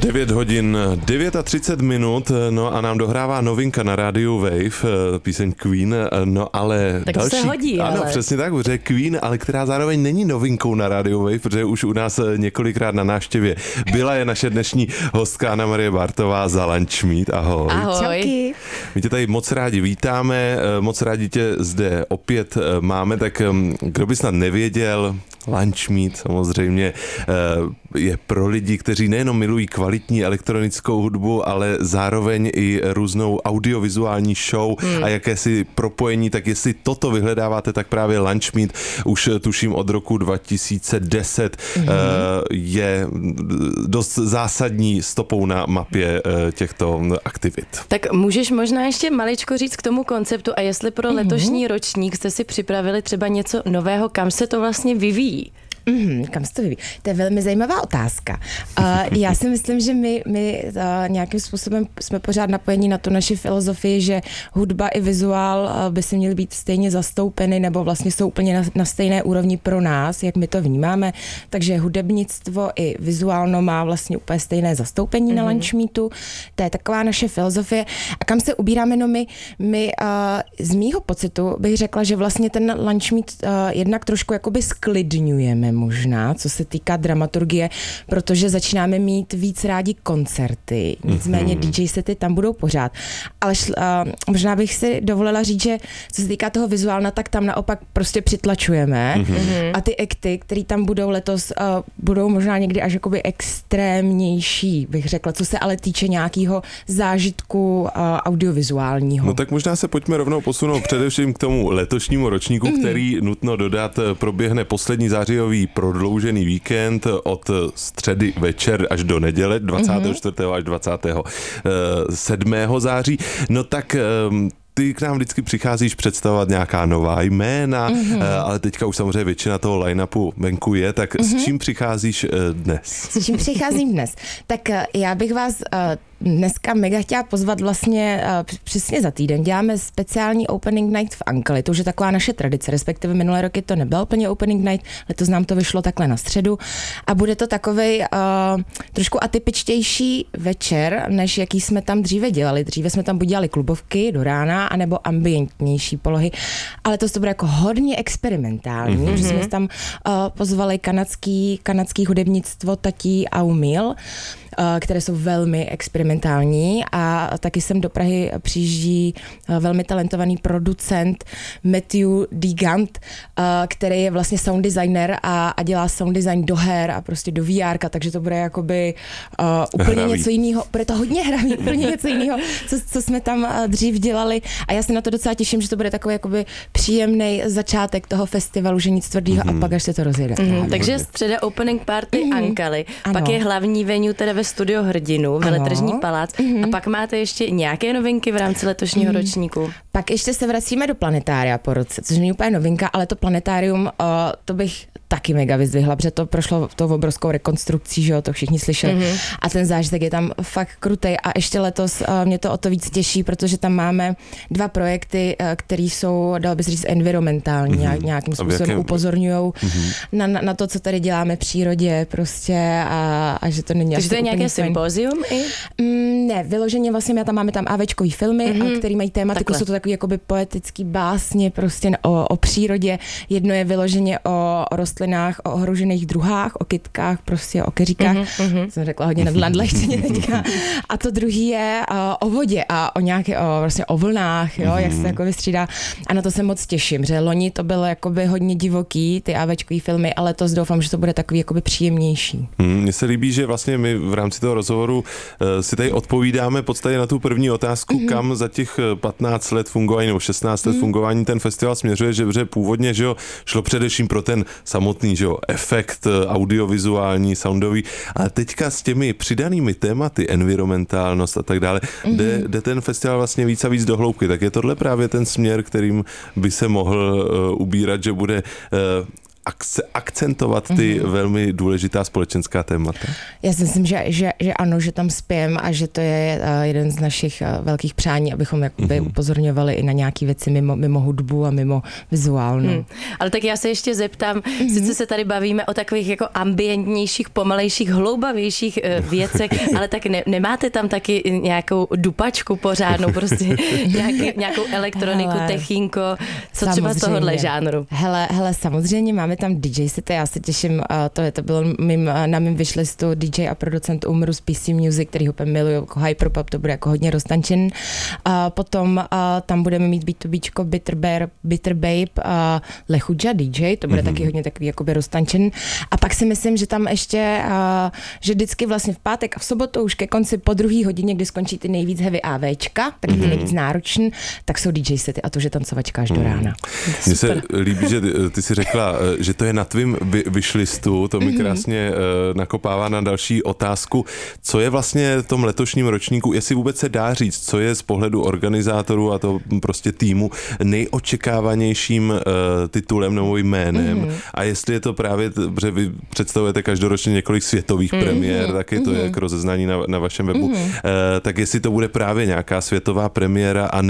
9 hodin 39 minut, no a nám dohrává novinka na rádiu Wave, píseň Queen, no ale tak další... to se hodí, ano, ale... přesně tak, protože Queen, ale která zároveň není novinkou na rádiu Wave, protože už u nás několikrát na návštěvě byla, je naše dnešní hostka Anna Marie Bartová za Lunch Meet. Ahoj. Ahoj. Čauky. My tě tady moc rádi vítáme, moc rádi tě zde opět máme, tak kdo by snad nevěděl, Lunch Meet samozřejmě je pro lidi, kteří nejenom milují kvalitní elektronickou hudbu, ale zároveň i různou audiovizuální show a jakési propojení, tak jestli toto vyhledáváte, tak právě Lunch Meet už tuším od roku 2010 je dost zásadní stopou na mapě těchto aktivit. Tak můžeš možná ještě maličko říct k tomu konceptu a jestli pro letošní ročník jste si připravili třeba něco nového, kam se to vlastně vyvíjí? Kam se to vyvíjí? To je velmi zajímavá otázka. Já si myslím, že my nějakým způsobem jsme pořád napojení na tu naši filozofii, že hudba i vizuál by si měly být stejně zastoupeny, nebo vlastně jsou úplně na stejné úrovni pro nás, jak my to vnímáme. Takže hudebnictvo i vizuálno má vlastně úplně stejné zastoupení na Lunch Meetu. To je taková naše filozofie. A kam se ubíráme? No my z mýho pocitu bych řekla, že vlastně ten Lunch Meet jednak trošku jakoby sklidňujeme možná, co se týká dramaturgie, protože začínáme mít víc rádi koncerty, nicméně DJ sety tam budou pořád. Ale možná bych si dovolila říct, že co se týká toho vizuálna, tak tam naopak prostě přitlačujeme a ty akty, které tam budou letos, budou možná někdy až jakoby extrémnější, bych řekla, co se ale týče nějakého zážitku audiovizuálního. No tak možná se pojďme rovnou posunout především k tomu letošnímu ročníku, který, nutno dodat, proběhne poslední zářijový prodloužený víkend od středy večer až do neděle 24. až 27. září. No tak ty k nám vždycky přicházíš představovat nějaká nová jména, ale teďka už samozřejmě většina toho line-upu venku je, tak s čím přicházíš dnes? S čím přicházím dnes? Tak já bych vás dneska mega chtěla pozvat vlastně přesně za týden. Děláme speciální opening night v Ankali, to už je taková naše tradice, respektive minulé roky to nebyl úplně opening night, letos nám to vyšlo takhle na středu a bude to takovej trošku atypičtější večer, než jaký jsme tam dříve dělali. Dříve jsme tam buď dělali klubovky do rána, anebo ambientnější polohy, ale to bude jako hodně experimentální, že jsme tam pozvali kanadský hudebnictvo Tatí Aumil, které jsou velmi experimentální a taky sem do Prahy přijíždí velmi talentovaný producent Matthew Digant, který je vlastně sound designer a dělá sound design do her a prostě do VR, takže to bude jakoby úplně hravý. Něco jiného, bude to hodně hravý, úplně něco jiného, co jsme tam dřív dělali a já se na to docela těším, že to bude takový jakoby příjemný začátek toho festivalu, že nic tvrdýho a pak až se to rozjede. Takže středa opening party Ankali, pak Ano. je hlavní venue teda ve Studio Hrdinu, Veletržní palác a pak máte ještě nějaké novinky v rámci letošního ročníku? Pak ještě se vracíme do planetária po roce, což není úplně novinka, ale to planetárium, to bych taky mega vyzdvihla, protože to prošlo tou obrovskou rekonstrukcí, že jo, to všichni slyšeli. A ten zážitek je tam fakt krutej a ještě letos mě to o to víc těší, protože tam máme 2 projekty, které jsou, dalo by se říct, environmentální, nějakým způsobem upozorňujou na to, co tady děláme v přírodě prostě a že to není. Takže to je nějaké sympózium i? Ne, vyloženě vlastně máme tam AVčkový filmy, který mají tématiku, jsou to takový jakoby poetický básně prostě o přírodě. Jedno je vyloženě o rostlinách, o ohrožených druhách, o kytkách, prostě o keříkách. Jsem řekla hodně nadlehčeně teďka. A to druhý je o vodě a vlastně o vlnách, jo, jak se to jako vystřídá. A na to se moc těším, že loni to bylo jakoby hodně divoký, ty AVčkový filmy, ale letos doufám, že to bude takový jakoby příjemnější. Mně se líbí, že vlastně my v rámci toho rozhovoru si tady odpovídáme podstatě na tu první otázku, kam za těch 15 let fungování nebo 16 let fungování ten festival směřuje, že původně, že jo, šlo především pro ten samotný, že jo, efekt audiovizuální, soundový, ale teďka s těmi přidanými tématy, environmentálnost a tak dále, jde ten festival vlastně víc a víc do hloubky, tak je tohle právě ten směr, kterým by se mohl ubírat, že bude akcentovat ty velmi důležitá společenská témata? Já si myslím, že ano, že tam spějem a že to je jeden z našich velkých přání, abychom jakoby upozorňovali i na nějaké věci mimo hudbu a mimo vizuál. No. Ale tak já se ještě zeptám, sice se tady bavíme o takových jako ambientnějších, pomalejších, hloubavějších věcech, ale tak nemáte tam taky nějakou dupačku pořádnou, prostě nějakou elektroniku, techínko, co třeba z tohohle žánru? Hele, samozřejmě máme tam DJ sety, já se těším, to bylo na mým wishlistu DJ a producent Umru z PC Music, který ho miluju, jako hyperpop, to bude jako hodně roztančen. Potom tam budeme mít B2Bčko, Bitter Babe, Lechuja DJ, to bude taky hodně takový jakoby roztančen. A pak si myslím, že tam ještě, že vždycky vlastně v pátek a v sobotu už ke konci po 2. hodině, kdy skončí ty nejvíc heavy AVčka, tak ty nejvíc náročný, tak jsou DJ sety a to, že tancovačka až do rána. Mně se líbí, že ty si řekla, že to je na tvým wishlistu, to mi krásně nakopává na další otázku. Co je vlastně v tom letošním ročníku, jestli vůbec se dá říct, co je z pohledu organizátorů a to prostě týmu nejočekávanějším titulem nebo jménem a jestli je to právě, protože vy představujete každoročně několik světových premiér, taky to je k rozeznání na vašem webu, tak jestli to bude právě nějaká světová premiéra a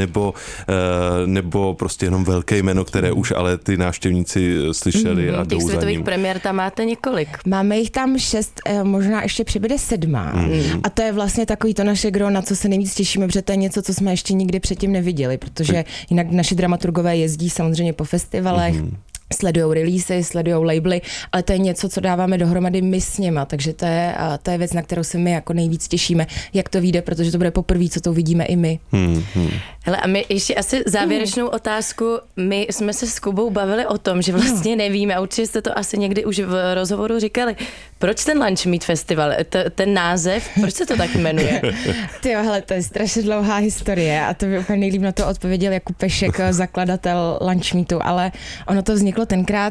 nebo prostě jenom velké jméno, které už ale ty návštěvníci slyšeli a jdou těch za světových ním. premiér tam máte několik. Máme jich tam 6, možná ještě přibude 7. A to je vlastně takový to naše gro, na co se nejvíc těšíme, protože to je něco, co jsme ještě nikdy předtím neviděli, protože jinak naši dramaturgové jezdí samozřejmě po festivalech, sledujou releasy, sledujou labely, ale to je něco, co dáváme dohromady my s něma, takže to je věc, na kterou se my jako nejvíc těšíme, jak to vyjde, protože to bude poprvé, co to uvidíme i my. Hele, a my ještě asi závěrečnou otázku, my jsme se s Kubou bavili o tom, že vlastně nevíme, a určitě jste to asi někdy už v rozhovoru říkali, proč ten Lunch Meet Festival, ten název, proč se to tak jmenuje? Tyjo, hele, to je strašně dlouhá historie a to by úplně nejlíp na to odpověděl Jakub Pešek, zakladatel Lunch Meetu, ale ono to vzniklo tenkrát,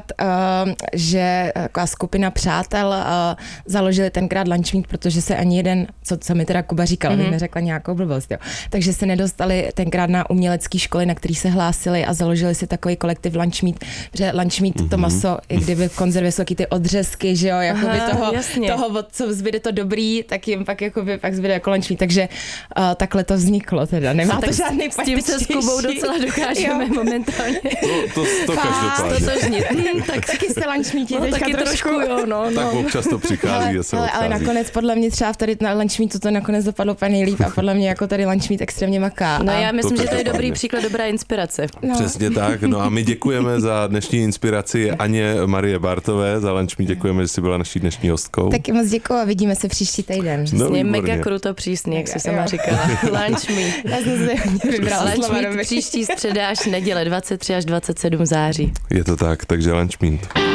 že taková skupina přátel založili tenkrát Lunch Meet, protože se ani jeden, co mi teda Kuba říkal, abych neřekla nějakou blbost, jo. Takže se nedostali tenkrát na umělecké školy, na který se hlásili a založili si takový kolektiv Lunch Meet, že Lunch Meet to maso, i kdyby v konzervě jsou ty odřezky, že jo, jakoby toho, co zbyde to dobrý, tak jim pak jakoby pak zbyde jako Lunch Meet, takže takhle to vzniklo teda, nemá to žádný s tím se s Kubou docela dokážeme momentálně. To každopádně. Tak taky se Lunch Meetí teďka taky trošku, jo, no. Tak občas to přichází, ale nakonec podle mě třeba tady na Lunch Meetu to nakonec dopadlo úplně nejlíp a podle mě jako tady Lunch Meet extrémně maká. No já myslím, že to je dobrý příklad, dobrá inspirace. No. Přesně tak, no a my děkujeme za dnešní inspiraci Aně Marie Bartové, za Lunch Meet děkujeme, že jsi byla naší dnešní hostkou. Taky moc děkuji a vidíme se příští týden. Přesně, mega kruto přísný, jak jsi sama říkala. Lunch Meet. Já jsem si vybrala Lunch Meet příští středa až neděle 23 až 27 září. Je to tak, takže Lunch Meet.